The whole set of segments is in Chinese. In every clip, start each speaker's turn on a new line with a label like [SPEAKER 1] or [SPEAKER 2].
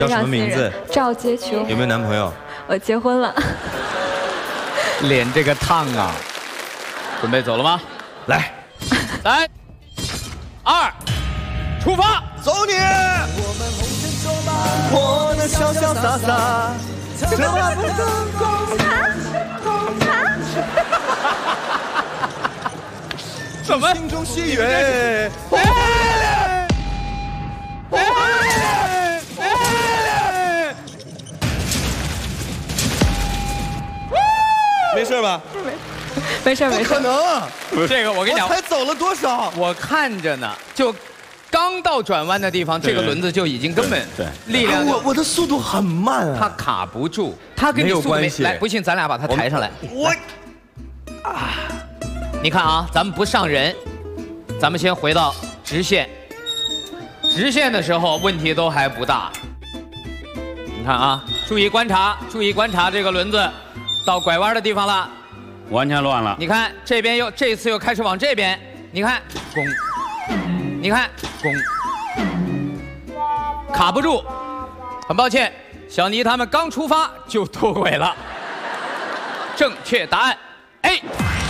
[SPEAKER 1] 叫什么名字？
[SPEAKER 2] 赵洁琼。
[SPEAKER 1] 有没有男朋友？
[SPEAKER 2] 我结婚了。
[SPEAKER 3] 脸这个烫啊！准备走了吗？
[SPEAKER 1] 来
[SPEAKER 3] ，3、2，出发，
[SPEAKER 1] 走你！我的潇潇洒洒，怎么不能够
[SPEAKER 3] 怎么？
[SPEAKER 1] 心中喜悦。没事吧？
[SPEAKER 2] 没事。
[SPEAKER 1] 不可能！
[SPEAKER 3] 这个我跟你讲，
[SPEAKER 1] 我才走了多少？
[SPEAKER 3] 我看着呢，就刚到转弯的地方，这个轮子就已经根本力量
[SPEAKER 1] 我的速度很慢啊，
[SPEAKER 3] 它卡不住，它跟你速度没来，不信咱俩把它抬上来。你看啊，咱们不上人，咱们先回到直线。直线的时候问题都还不大。你看啊，注意观察这个轮子，到拐弯的地方了，
[SPEAKER 4] 完全乱了。
[SPEAKER 3] 你看这边这次又开始往这边，你看拱，你看拱，卡不住。很抱歉，小尼他们刚出发就脱轨了。正确答案 A。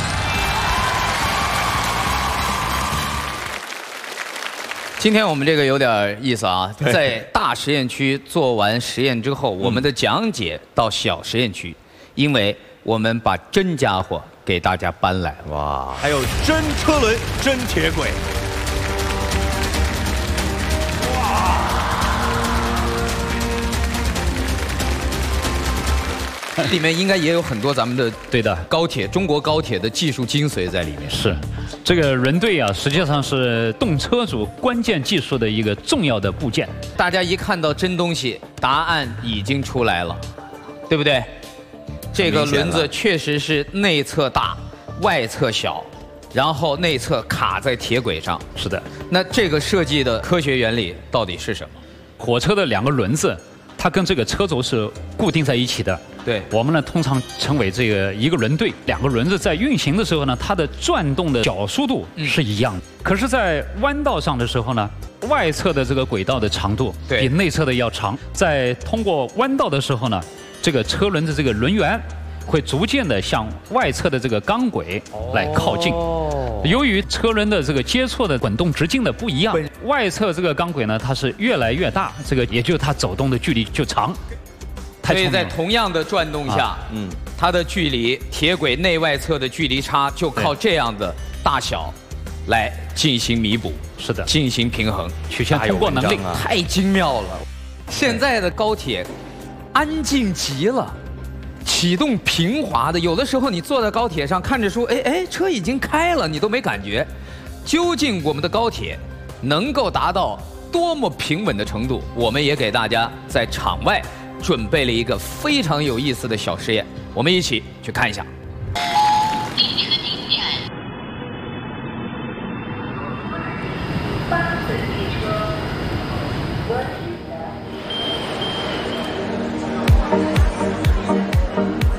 [SPEAKER 3] 今天我们这个有点意思啊，在大实验区做完实验之后，我们的讲解到小实验区，因为我们把真家伙给大家搬来了。
[SPEAKER 1] 哇，还有真车轮、真铁轨。
[SPEAKER 3] 里面应该也有很多咱们的
[SPEAKER 5] 对的
[SPEAKER 3] 高铁中国高铁的技术精髓在里面。
[SPEAKER 5] 是，这个轮队啊，实际上是动车组关键技术的一个重要的部件。
[SPEAKER 3] 大家一看到真东西，答案已经出来了，对不对？这个轮子确实是内侧大，外侧小，然后内侧卡在铁轨上。
[SPEAKER 5] 是的。
[SPEAKER 3] 那这个设计的科学原理到底是什么？
[SPEAKER 5] 火车的两个轮子，它跟这个车轴是固定在一起的。
[SPEAKER 3] 对，
[SPEAKER 5] 我们呢通常称为这个一个轮队，两个轮子在运行的时候呢，它的转动的角速度是一样的。可是，在弯道上的时候呢，外侧的这个轨道的长度比内侧的要长。在通过弯道的时候呢，这个车轮的这个轮缘会逐渐的向外侧的这个钢轨来靠近。由于车轮的这个接触的滚动直径的不一样，外侧这个钢轨呢，它是越来越大，这个也就是它走动的距离就长。
[SPEAKER 3] 所以在同样的转动下，它的距离铁轨内外侧的距离差就靠这样的大小来进行弥补。
[SPEAKER 5] 是的，
[SPEAKER 3] 进行平衡，
[SPEAKER 5] 曲线通过能力
[SPEAKER 3] 太精妙了。现在的高铁安静极了，启动平滑的，有的时候你坐在高铁上看着说，车已经开了，你都没感觉。究竟我们的高铁能够达到多么平稳的程度，我们也给大家在场外准备了一个非常有意思的小实验，我们一起去看一下。